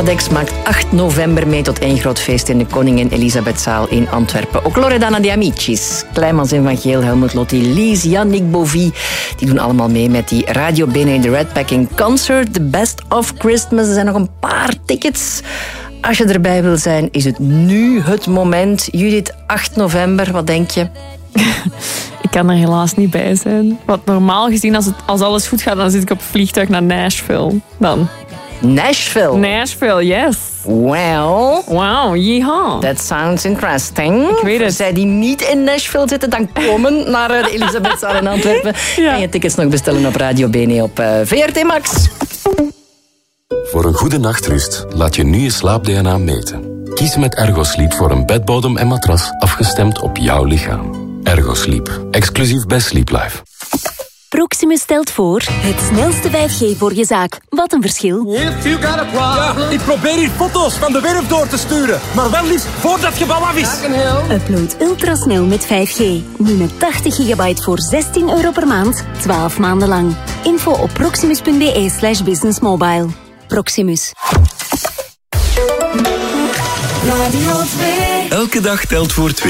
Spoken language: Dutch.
Dex maakt 8 november mee tot één groot feest in de Koningin Elisabethzaal in Antwerpen. Ook Loredana de Amicis, Kleimans en Van Geel, Helmut Lotti, Lies, Yannick Bovie. Die doen allemaal mee met die Radio Bene in the Red Packing Concert. The Best of Christmas. Er zijn nog een paar tickets. Als je erbij wil zijn, is het nu het moment. Judith, 8 november, wat denk je? Ik kan er helaas niet bij zijn. Want normaal gezien, als alles goed gaat, dan zit ik op het vliegtuig naar Nashville. Dan. Nashville, yes. Well. Wow, yeehaw. That sounds interesting. Ik weet het. Voor zij die niet in Nashville zitten, dan komen naar de Elisabethzaal in Antwerpen. Ja. En je tickets nog bestellen op Radio Bene op VRT Max. Voor een goede nachtrust laat je nu je slaap-DNA meten. Kies met Ergosleep voor een bedbodem en matras afgestemd op jouw lichaam. Ergosleep, exclusief bij Sleep Life. Proximus stelt voor het snelste 5G voor je zaak. Wat een verschil. Ja, ik probeer hier foto's van de werf door te sturen. Maar wel liefst voordat het gebouw af is. Upload ultrasnel met 5G. Nu met 80 gigabyte voor €16 per maand. 12 maanden lang. Info op proximus.be/businessmobile. Proximus. Radio 2. Elke dag telt voor 2.